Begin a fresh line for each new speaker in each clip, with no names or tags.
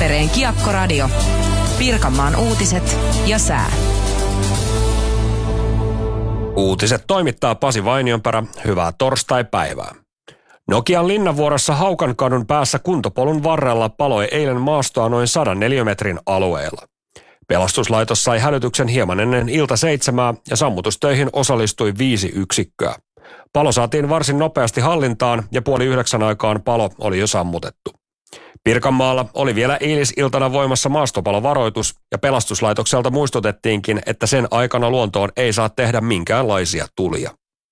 Tampereen Kiekkoradio. Pirkanmaan uutiset ja sää.
Uutiset toimittaa Pasi Vainionperä. Hyvää torstai-päivää. Nokian Linnanvuorossa Haukankadun päässä kuntopolun varrella paloi eilen maastoa noin 100 neliömetrin alueella. Pelastuslaitos sai hälytyksen hieman ennen ilta 7 ja sammutustöihin osallistui 5 yksikköä. Palo saatiin varsin nopeasti hallintaan ja 8:30 aikaan palo oli jo sammutettu. Pirkanmaalla oli vielä eilisiltana voimassa maastopalovaroitus ja pelastuslaitokselta muistutettiinkin, että sen aikana luontoon ei saa tehdä minkäänlaisia tulia.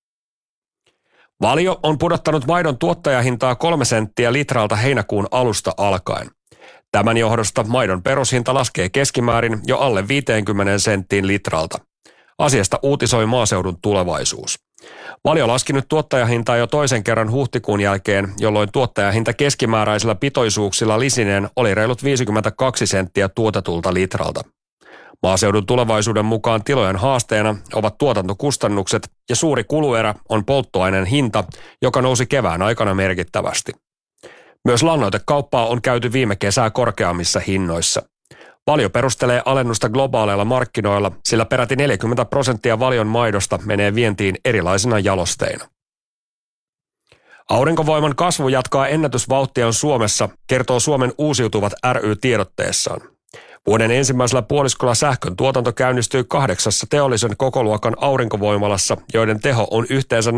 Valio on pudottanut maidon tuottajahintaa 3 senttiä litralta heinäkuun alusta alkaen. Tämän johdosta maidon perushinta laskee keskimäärin jo alle 50 senttiin litralta. Asiasta uutisoi Maaseudun Tulevaisuus. Valio laski nyt tuottajahintaa jo toisen kerran huhtikuun jälkeen, jolloin tuottajahinta keskimääräisillä pitoisuuksilla lisineen oli reilut 52 senttiä tuotetulta litralta. Maaseudun Tulevaisuuden mukaan tilojen haasteena ovat tuotantokustannukset ja suuri kuluerä on polttoaineen hinta, joka nousi kevään aikana merkittävästi. Myös lannoitekauppaa on käyty viime kesää korkeammissa hinnoissa. Valio perustelee alennusta globaaleilla markkinoilla, sillä peräti 40% Valion maidosta menee vientiin erilaisina jalosteina. Aurinkovoiman kasvu jatkaa ennätysvauhtiaan Suomessa, kertoo Suomen Uusiutuvat ry tiedotteessaan. Vuoden ensimmäisellä puoliskolla sähkön tuotanto käynnistyi 8 teollisen kokoluokan aurinkovoimalassa, joiden teho on yhteensä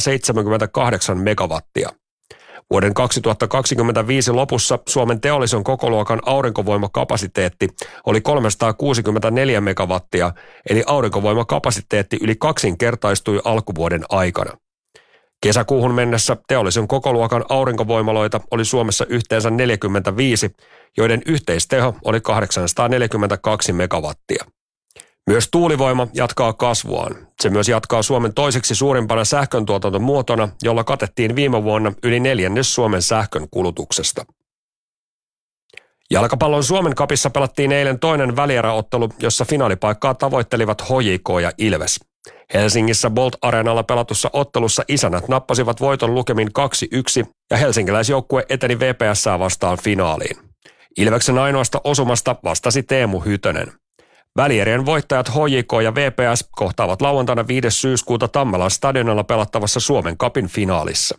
478 megawattia. Vuoden 2025 lopussa Suomen teollisen kokoluokan aurinkovoimakapasiteetti oli 364 megawattia, eli aurinkovoimakapasiteetti yli kaksinkertaistui alkuvuoden aikana. Kesäkuuhun mennessä teollisen kokoluokan aurinkovoimaloita oli Suomessa yhteensä 45, joiden yhteisteho oli 842 megawattia. Myös tuulivoima jatkaa kasvuaan. Se myös jatkaa Suomen toiseksi suurimpana sähköntuotantomuotona, jolla katettiin viime vuonna yli 1/4 Suomen sähkön kulutuksesta. Jalkapallon Suomen Cupissa pelattiin eilen toinen välieräottelu, jossa finaalipaikkaa tavoittelivat HJK ja Ilves. Helsingissä Bolt-areenalla pelatussa ottelussa isännät nappasivat voiton lukemin 2-1 ja helsinkiläisjoukkue eteni VPS:ää vastaan finaaliin. Ilveksen ainoasta osumasta vastasi Teemu Hytönen. Välierien voittajat HJK ja VPS kohtaavat lauantaina 5. syyskuuta Tammelan stadionilla pelattavassa Suomen Cupin finaalissa.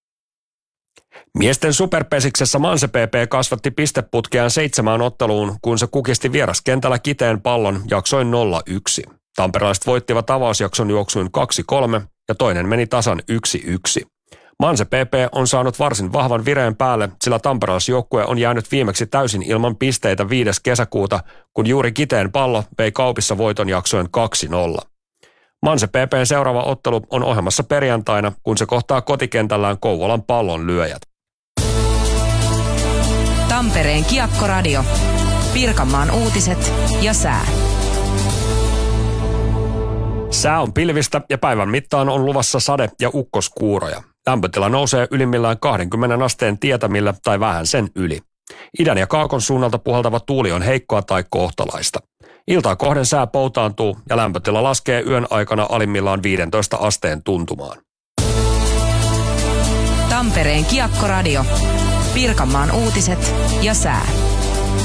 Miesten superpesiksessä Manse PP kasvatti pisteputkeaan 7 otteluun, kun se kukisti vieraskentällä Kiteen Pallon jaksoin 0-1. Tamperelaiset voittivat avausjakson juoksuin 2-3 ja toinen meni tasan 1-1. Manse PP on saanut varsin vahvan vireen päälle, sillä tamperelaisjoukkue on jäänyt viimeksi täysin ilman pisteitä 5. kesäkuuta, kun juuri Kiteen Pallo vei Kaupissa voiton jaksoen 2-0. Manse PP:n seuraava ottelu on ohjelmassa perjantaina, kun se kohtaa kotikentällään Kouvolan Pallon lyöjät.
Tampereen Kiekkoradio. Pirkanmaan uutiset ja sää.
Sää on pilvistä ja päivän mittaan on luvassa sade- ja ukkoskuuroja. Lämpötila nousee ylimmillään 20 asteen tietämillä tai vähän sen yli. Idän ja kaakon suunnalta puhaltava tuuli on heikkoa tai kohtalaista. Iltaa kohden sää poutaantuu ja lämpötila laskee yön aikana alimmillaan 15 asteen tuntumaan.
Tampereen Kiekkoradio. Pirkanmaan uutiset ja sää.